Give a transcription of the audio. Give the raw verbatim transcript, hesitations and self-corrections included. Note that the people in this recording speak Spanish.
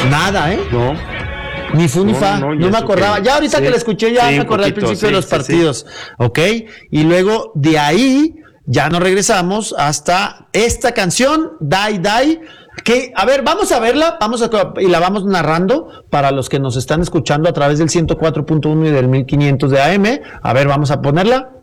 Nada, ¿eh? No. Ni fu ni fa, no, no, no me acordaba. Que, ya ahorita sí, que la escuché, ya sí, me acordé poquito, al principio sí, de los partidos. Sí, sí. ¿Ok? Y luego de ahí ya nos regresamos hasta esta canción, Die Die. Que, a ver, vamos a verla, vamos a, y la vamos narrando para los que nos están escuchando a través del ciento cuatro punto uno y del mil quinientos de A M. A ver, vamos a ponerla.